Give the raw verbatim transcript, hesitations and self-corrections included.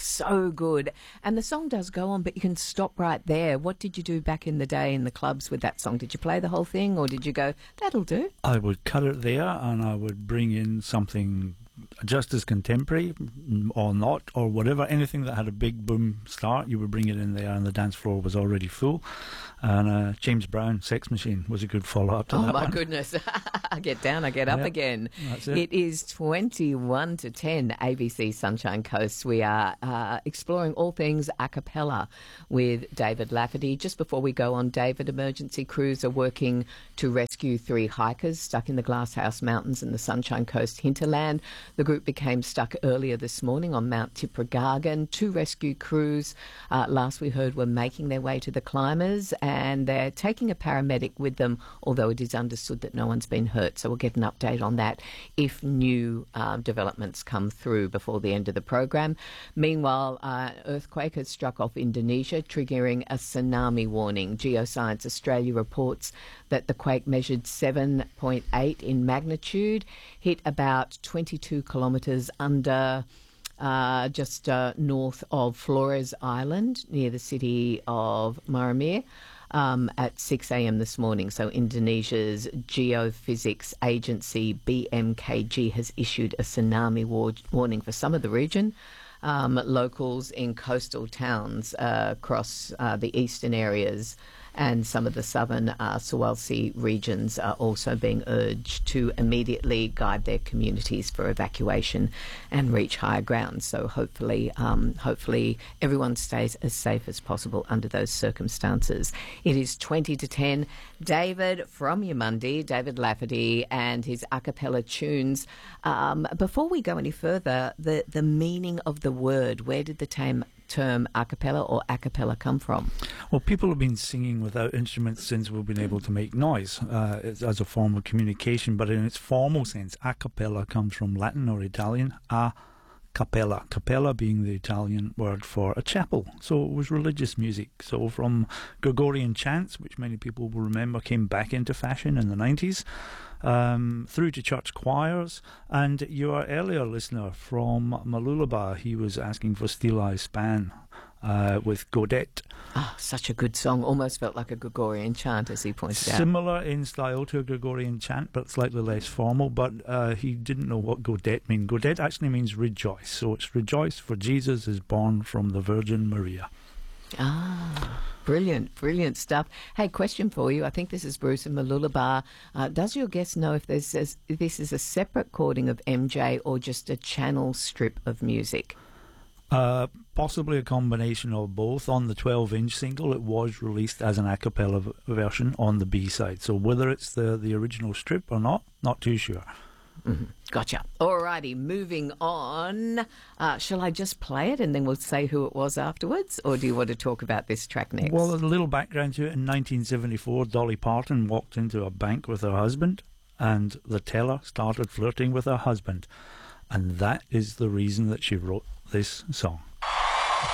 so good. And the song does go on, but you can stop right there. What did you do back in the day in the clubs with that song? Did you play the whole thing, or did you go, that'll do? I would cut it there, and I would bring in something just as contemporary or not, or whatever. Anything that had a big boom start, you would bring it in there, and the dance floor was already full. And uh, James Brown, Sex Machine, was a good follow-up to oh that Oh, my one. goodness. I get down, I get up Yep, again. that's it. It is twenty-one to ten, A B C Sunshine Coast. We are uh, exploring all things a cappella with David Lafferty. Just before we go on, David, emergency crews are working to rescue three hikers stuck in the Glasshouse Mountains in the Sunshine Coast hinterland. The group became stuck earlier this morning on Mount Tipragargan. Two rescue crews, uh, last we heard, were making their way to the climbers, and they're taking a paramedic with them, although it is understood that no one's been hurt. So we'll get an update on that if new uh, developments come through before the end of the program. Meanwhile, uh, earthquake has struck off Indonesia, triggering a tsunami warning. Geoscience Australia reports that the quake measured seven point eight in magnitude, hit about twenty-two kilometres under Uh, just uh, north of Flores Island, near the city of Maramir, um, at six a.m. this morning. So Indonesia's geophysics agency, B M K G, has issued a tsunami war- warning for some of the region. Um, locals in coastal towns uh, across uh, the eastern areas and some of the southern uh, Sulawesi regions are also being urged to immediately guide their communities for evacuation and reach higher ground. So hopefully, um, hopefully everyone stays as safe as possible under those circumstances. It is twenty to ten. David from Yamundi, David Lafferty, and his a cappella tunes. Um, before we go any further, the, the meaning of the word, where did the term term a cappella or a cappella come from? Well, people have been singing without instruments since we've been able to make noise uh, as a form of communication, but in its formal sense, a cappella comes from Latin or Italian, a cappella, cappella being the Italian word for a chapel. So it was religious music. So from Gregorian chants, which many people will remember came back into fashion in the nineties, um, through to church choirs, and your earlier listener from Malulaba, he was asking for Steel Eye Span uh, with Godet. Ah, such a good song. Almost felt like a Gregorian chant, as he pointed out. Similar in style to a Gregorian chant, but slightly less formal. But uh, he didn't know what Godet means. Godet actually means rejoice. So it's rejoice, for Jesus is born from the Virgin Maria. Ah, brilliant, brilliant stuff. Hey, question for you. I think this is Bruce in Malulabar. Uh, does your guest know if this is, if this is a separate recording of M J or just a channel strip of music? Uh, possibly a combination of both. On the twelve-inch single, it was released as an a cappella v- version on the B-side. So whether it's the, the original strip or not, not too sure. Mm-hmm. Gotcha. Alrighty, moving on. Uh, shall I just play it and then we'll say who it was afterwards? Or do you want to talk about this track next? Well, a little background to it. In nineteen seventy-four, Dolly Parton walked into a bank with her husband, and the teller started flirting with her husband. And that is the reason that she wrote this song.